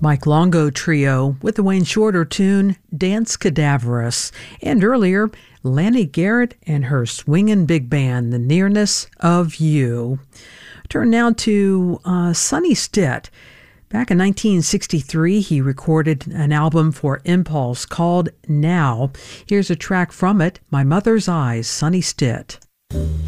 Mike Longo Trio with the Wayne Shorter tune Dance Cadaverous, and earlier Lanny Garrett and her swingin' big band, The Nearness of You. Turn now to Sonny Stitt. Back in 1963, he recorded an album for Impulse called Now. Here's a track from it, My Mother's Eyes, Sonny Stitt.